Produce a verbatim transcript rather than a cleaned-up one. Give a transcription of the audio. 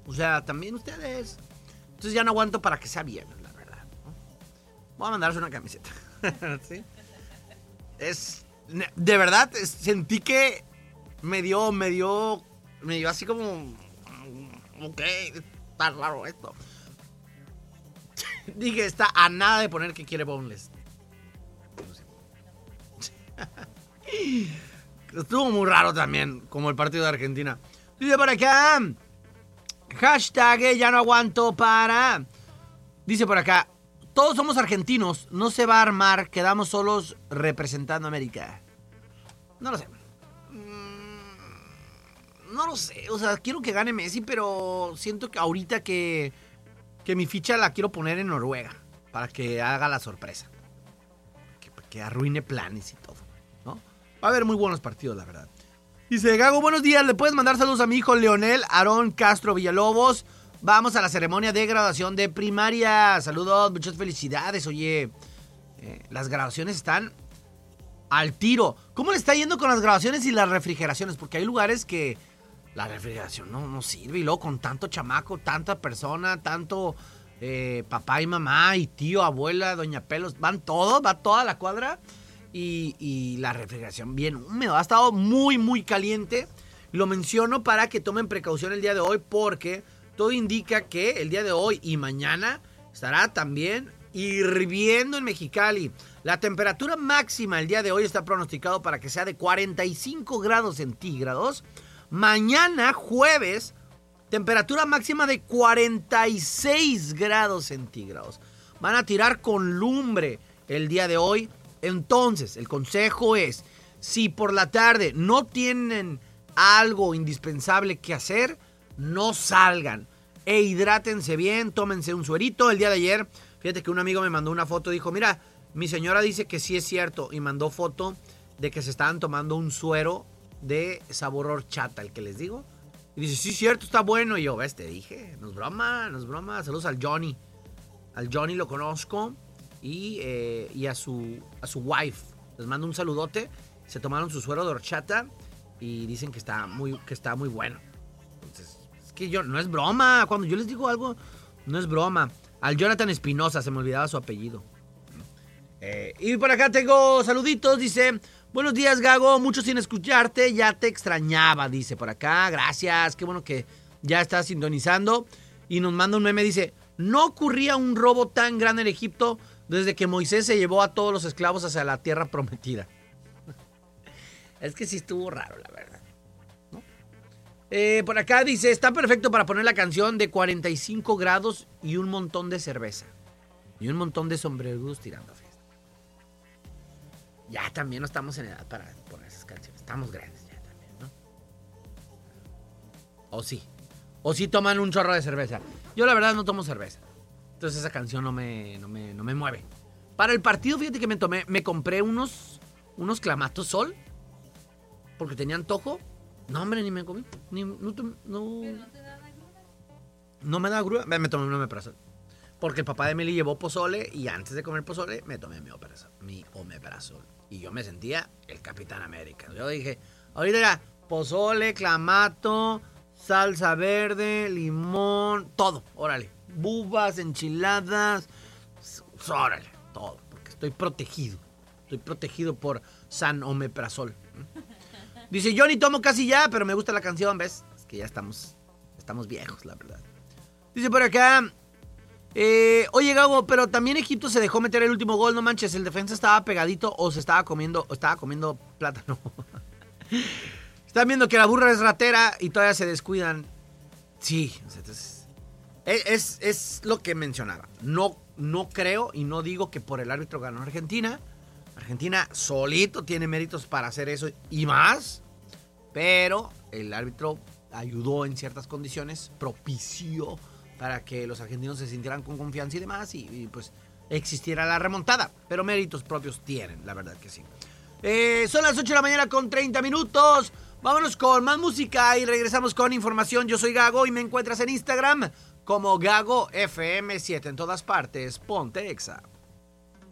O sea, también ustedes. Entonces ya no aguanto para que sea bien, la verdad, ¿no? Voy a mandarse una camiseta. ¿Sí? Es... De verdad, es, sentí que me dio, me dio, me dio así como... Ok, está raro esto. Dije, está a nada de poner que quiere boneless. Estuvo muy raro también, como el partido de Argentina. Dice por acá, hashtag eh, ya no aguanto para... Dice por acá, todos somos argentinos, no se va a armar, quedamos solos representando a América. No lo sé. No lo sé, o sea, quiero que gane Messi, pero siento que ahorita que, que mi ficha la quiero poner en Noruega, para que haga la sorpresa. Que, que arruine planes y todo, ¿no? Va a haber muy buenos partidos, la verdad. Dice, Gago, buenos días, ¿le puedes mandar saludos a mi hijo Leonel Aarón Castro Villalobos? Vamos a la ceremonia de graduación de primaria. Saludos, muchas felicidades. Oye, eh, las graduaciones están al tiro. ¿Cómo le está yendo con las graduaciones y las refrigeraciones? Porque hay lugares que la refrigeración no, no sirve. Y luego con tanto chamaco, tanta persona, tanto eh, papá y mamá y tío, abuela, doña Pelos, van todos, va toda la cuadra. Y, y la refrigeración bien húmedo. Ha estado muy, muy caliente. Lo menciono para que tomen precaución el día de hoy porque todo indica que el día de hoy y mañana estará también hirviendo en Mexicali. La temperatura máxima el día de hoy está pronosticado para que sea de cuarenta y cinco grados centígrados. Mañana, jueves, temperatura máxima de cuarenta y seis grados centígrados. Van a tirar con lumbre el día de hoy. Entonces, el consejo es, si por la tarde no tienen algo indispensable que hacer, no salgan e hidrátense bien, tómense un suerito. El día de ayer, fíjate que un amigo me mandó una foto, dijo, mira, mi señora dice que sí es cierto, y mandó foto de que se estaban tomando un suero de sabor horchata, el que les digo, y dice, sí es cierto, está bueno, y yo, ves, te dije, no es broma, no es broma. Saludos al Johnny, al Johnny lo conozco, y, eh, y a su a su wife, les mando un saludote. Se tomaron su suero de horchata y dicen que está muy, que está muy bueno. Entonces, es que yo, no es broma. Cuando yo les digo algo, no es broma. Al Jonathan Espinosa, se me olvidaba su apellido. Eh, y por acá tengo saluditos, dice, buenos días, Gago, mucho sin escucharte, ya te extrañaba, dice por acá, gracias, qué bueno que ya estás sintonizando. Y nos manda un meme, dice, no ocurría un robo tan grande en Egipto desde que Moisés se llevó a todos los esclavos hacia la tierra prometida. Es que sí estuvo raro, la verdad, ¿no? Eh, por acá dice, está perfecto para poner la canción de cuarenta y cinco grados y un montón de cerveza. Y un montón de sombreros tirando fiesta. Ya también no estamos en edad para poner esas canciones. Estamos grandes ya también, ¿no? O sí. O sí toman un chorro de cerveza. Yo la verdad no tomo cerveza. Entonces esa canción no me, no me, no me mueve. Para el partido, fíjate que me tomé, me compré unos, unos Clamato Sol. Porque tenía antojo. No, hombre, ni me comí. Ni, no, no, no, no me da grúa. Me tomé un omeprazol. Porque el papá de Meli llevó pozole y antes de comer pozole me tomé mi omeprazol. Mi omeprazol. Y yo me sentía el Capitán América. Yo dije, ahorita era pozole, clamato, salsa verde, limón, todo. Órale. Bubas, enchiladas. Órale, todo. Porque estoy protegido. Estoy protegido por San Omeprazol. Dice, yo ni tomo casi ya, pero me gusta la canción, ¿ves? Es que ya estamos, estamos viejos, la verdad. Dice por acá, eh, oye, Gabo, pero también Egipto se dejó meter el último gol, no manches, el defensa estaba pegadito o se estaba comiendo, o estaba comiendo plátano. Están viendo que la burra es ratera y todavía se descuidan. Sí, entonces, es, es, es lo que mencionaba. No, no creo y no digo que por el árbitro ganó Argentina. Argentina solito tiene méritos para hacer eso y más, pero el árbitro ayudó en ciertas condiciones, propició para que los argentinos se sintieran con confianza y demás, y, y pues existiera la remontada, pero méritos propios tienen, la verdad que sí. Eh, son las ocho de la mañana con treinta minutos, vámonos con más música y regresamos con información. Yo soy Gago y me encuentras en Instagram como Gago F M siete, en todas partes, ponte Exa.